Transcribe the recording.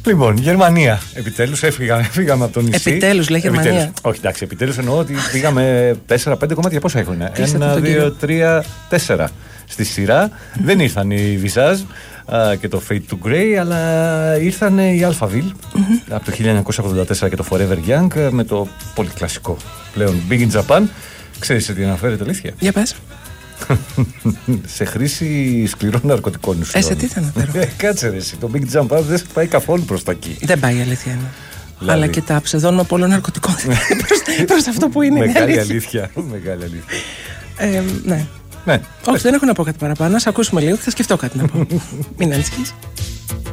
Λοιπόν, Γερμανία. Επιτέλους φύγαμε από το νησί. Επιτέλους, λέει Γερμανία. Όχι, εντάξει, επιτέλους εννοώ ότι πήγαμε 4-5 κομμάτια. Πόσα έχουν? 1, 2, 3, 4 στη σειρά. Δεν ήρθαν οι Visage και το Fade to Grey, αλλά ήρθαν οι Alphaville από το 1984 και το Forever Young με το πολύ κλασικό πλέον Big in Japan. Ξέρεις σε τι αναφέρεται, αλήθεια? Για πες. Σε χρήση σκληρών ναρκωτικών ουσιών. Σε τι θα αναφέρω? Κάτσε ρε εσύ, το Big Jump δεν πάει καθόλου προς τα εκεί. Δεν πάει, αλήθεια είναι. Δηλαδή. Αλλά και τα ψευδόνυμα πολλών ναρκωτικών προς αυτό που είναι. Μεγάλη αλήθεια. Μεγάλη αλήθεια. Ναι. Όχι, δεν έχω να πω κάτι παραπάνω. Να σε ακούσουμε λίγο και θα σκεφτώ κάτι να πω. Μην ανησυχείς.